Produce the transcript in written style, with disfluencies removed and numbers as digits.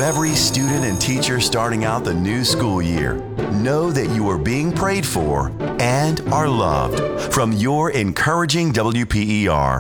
To every student and teacher starting out the new school year, know that you are being prayed for and are loved from your encouraging WPER.